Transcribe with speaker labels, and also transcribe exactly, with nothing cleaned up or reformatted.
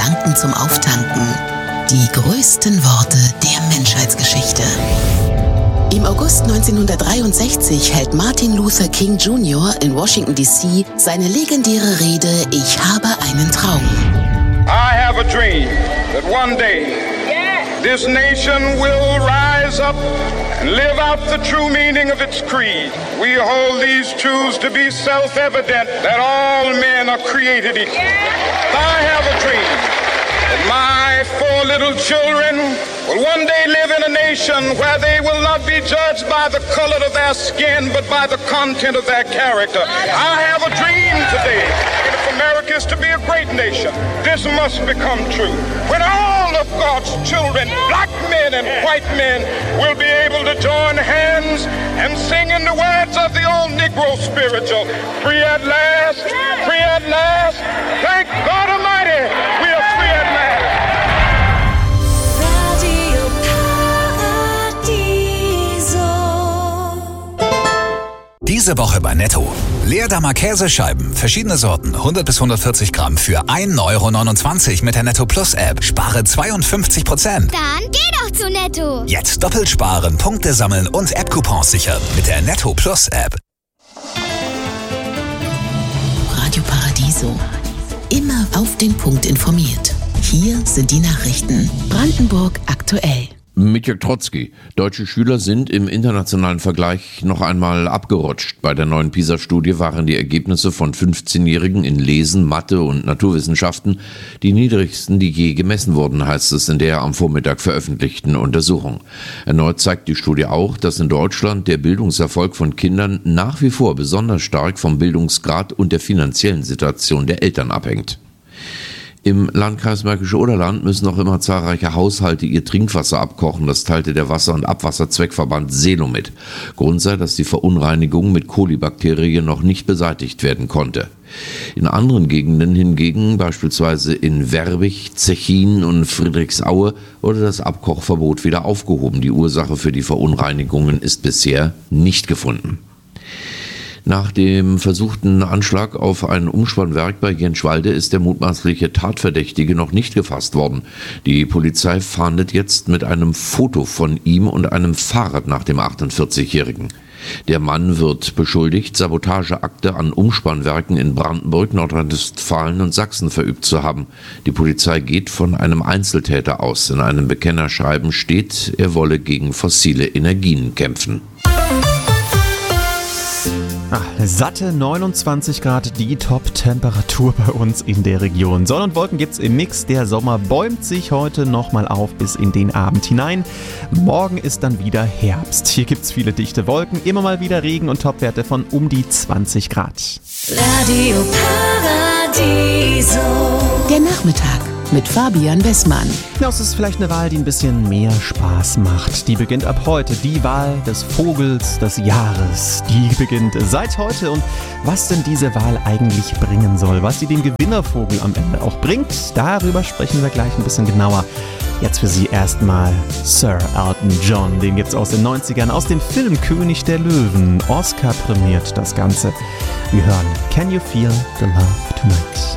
Speaker 1: Gedanken zum Auftanken. Die größten Worte der Menschheitsgeschichte. Im August neunzehnhundertdreiundsechzig hält Martin Luther King Junior in Washington D C seine legendäre Rede Ich habe einen Traum.
Speaker 2: I have a dream that one day this nation will rise up and live out the true meaning of its creed. We hold these truths to be self-evident that all men are created equal. I have a dream that my four little children will one day live in a nation where they will not be judged by the color of their skin, but by the content of their character. I have a dream today. If America is to be a great nation, this must become true. When all of God's children, black men and white men, will be able to join hands and sing in the words of the old Negro spiritual, free at last, free at last, thank God Almighty, we are free at last.
Speaker 3: Diese Woche bei Netto. Leerdammer Käsescheiben, verschiedene Sorten, hundert bis hundertvierzig Gramm für ein Euro neunundzwanzig mit der Netto Plus App. Spare zweiundfünfzig Prozent.
Speaker 4: Dann geh doch zu Netto.
Speaker 3: Jetzt doppelt sparen, Punkte sammeln und App-Coupons sichern mit der Netto Plus App.
Speaker 1: Radio Paradiso. Immer auf den Punkt informiert. Hier sind die Nachrichten. Brandenburg aktuell.
Speaker 5: Mit Jörg Trotzki. Deutsche Schüler sind im internationalen Vergleich noch einmal abgerutscht. Bei der neuen PISA-Studie waren die Ergebnisse von fünfzehnjährigen in Lesen, Mathe und Naturwissenschaften die niedrigsten, die je gemessen wurden, heißt es in der am Vormittag veröffentlichten Untersuchung. Erneut zeigt die Studie auch, dass in Deutschland der Bildungserfolg von Kindern nach wie vor besonders stark vom Bildungsgrad und der finanziellen Situation der Eltern abhängt. Im Landkreis Märkische Oderland müssen noch immer zahlreiche Haushalte ihr Trinkwasser abkochen. Das teilte der Wasser- und Abwasserzweckverband Selo mit. Grund sei, dass die Verunreinigung mit Kolibakterien noch nicht beseitigt werden konnte. In anderen Gegenden hingegen, beispielsweise in Werbig, Zechin und Friedrichsaue, wurde das Abkochverbot wieder aufgehoben. Die Ursache für die Verunreinigungen ist bisher nicht gefunden. Nach dem versuchten Anschlag auf ein Umspannwerk bei Jenschwalde ist der mutmaßliche Tatverdächtige noch nicht gefasst worden. Die Polizei fahndet jetzt mit einem Foto von ihm und einem Fahrrad nach dem achtundvierzigjährigen. Der Mann wird beschuldigt, Sabotageakte an Umspannwerken in Brandenburg, Nordrhein-Westfalen und Sachsen verübt zu haben. Die Polizei geht von einem Einzeltäter aus. In einem Bekennerschreiben steht, er wolle gegen fossile Energien kämpfen.
Speaker 6: Ach, satte neunundzwanzig Grad, die Top-Temperatur bei uns in der Region. Sonne und Wolken gibt's im Mix. Der Sommer bäumt sich heute nochmal auf bis in den Abend hinein. Morgen ist dann wieder Herbst. Hier gibt's viele dichte Wolken, immer mal wieder Regen und Topwerte von um die zwanzig Grad.
Speaker 7: Radio Paradiso.
Speaker 1: Der Nachmittag mit Fabian Wessmann.
Speaker 6: Ja, es ist vielleicht eine Wahl, die ein bisschen mehr Spaß macht. Die beginnt ab heute. Die Wahl des Vogels des Jahres. Die beginnt seit heute. Und was denn diese Wahl eigentlich bringen soll, was sie dem Gewinnervogel am Ende auch bringt, darüber sprechen wir gleich ein bisschen genauer. Jetzt für Sie erstmal Sir Elton John. Den gibt's aus den neunzigern, aus dem Film König der Löwen. Oscar prämiert das Ganze. Wir hören Can You Feel the Love Tonight?